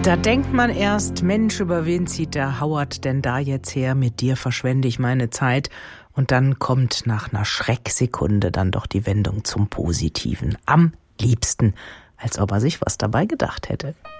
Da denkt man erst, Mensch, über wen zieht der Howard denn da jetzt her? Mit dir verschwende ich meine Zeit. Und dann kommt nach einer Schrecksekunde dann doch die Wendung zum Positiven. Am liebsten, als ob er sich was dabei gedacht hätte.